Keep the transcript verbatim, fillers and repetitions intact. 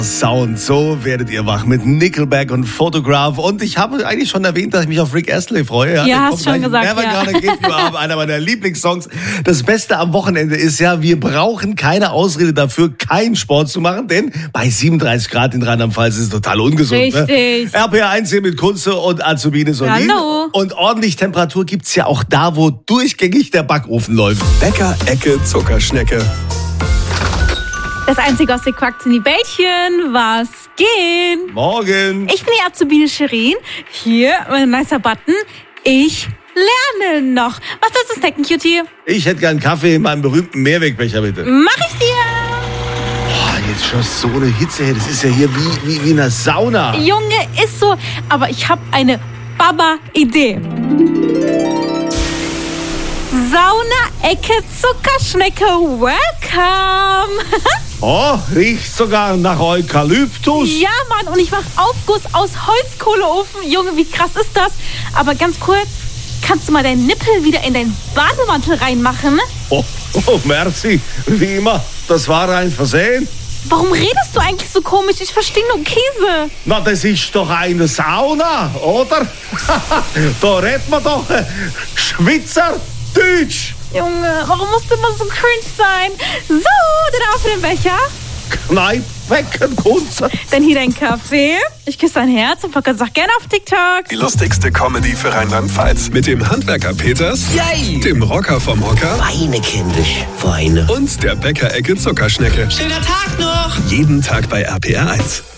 Sound, so werdet ihr wach mit Nickelback und Photograph. Und ich habe eigentlich schon erwähnt, dass ich mich auf Rick Astley freue. Ja, Der hast kommt schon gleich. gesagt, Never ja. Gonna Give You Up, einer meiner Lieblingssongs. Das Beste am Wochenende ist ja, wir brauchen keine Ausrede dafür, keinen Sport zu machen, denn bei siebenunddreißig Grad in Rheinland-Pfalz ist es total ungesund. Richtig. Ne? R P R eins hier mit Kunze und Azubine Solin. Hallo. Und ordentlich Temperatur gibt's ja auch da, wo durchgängig der Backofen läuft. Bäcker, Ecke, Zuckerschnecke. Das Einzige aus den Quacks sind die Bällchen. Was gehen? Morgen. Ich bin die Azubine Shirin. Hier, mein nicer Button. Ich lerne noch. Was sollst du snacken, Cutie? Ich hätte gern Kaffee in meinem berühmten Mehrwegbecher, bitte. Mach ich dir. Boah, jetzt schon so eine Hitze. Das ist ja hier wie, wie, wie in einer Sauna. Junge, ist so. Aber ich habe eine Baba-Idee. Sauna-Ecke Zuckerschnecke, welcome! Oh, riecht sogar nach Eukalyptus. Ja, Mann, und ich mach Aufguss aus Holzkohleofen. Junge, wie krass ist das? Aber ganz kurz, kannst du mal deinen Nippel wieder in deinen Bademantel reinmachen? Oh, oh, merci. Wie immer, das war ein Versehen. Warum redest du eigentlich so komisch? Ich verstehe nur Käse. Na, das ist doch eine Sauna, oder? Da redet man doch äh, Schweizerdeutsch. Junge, warum musst du immer so cringe sein? So, dann auf den Becher. Kneip, wecken, Kunze. Dann hier dein Kaffee. Ich küsse dein Herz und Volker sagt gerne auf TikTok. Die lustigste Comedy für Rheinland-Pfalz. Mit dem Handwerker Peters, Yay! dem Rocker vom Hocker Feine kindisch, feine. und der Bäcker-Ecke Zuckerschnecke. Schöner Tag noch! Jeden Tag bei R P R eins.